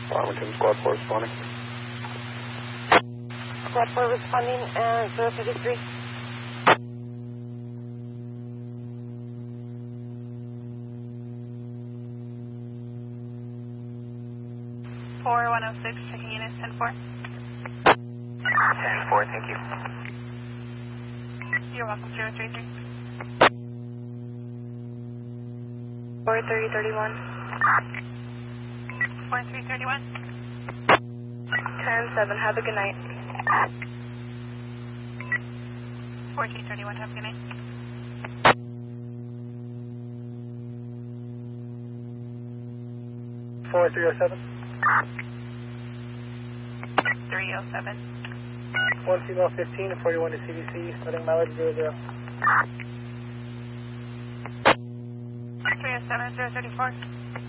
Arlington, Squad 4 responding. Squad 4 responding, 053. 4106, checking unit 10-4. 10-4, thank you. You're welcome, 033. 4331. 4331. 10-7, have a good night. 1431, have a good night. Four 307. 307. 1 female 15, 41 to CDC, starting mileage 00. 307, 034.